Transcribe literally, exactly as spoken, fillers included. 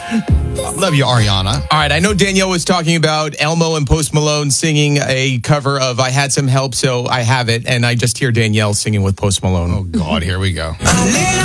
Love you, Ariana. All right, I know Danielle was talking about Elmo and Post Malone singing a cover of I Had Some Help, So I Have It, and I just hear Danielle singing with Post Malone. Oh, God, here we go.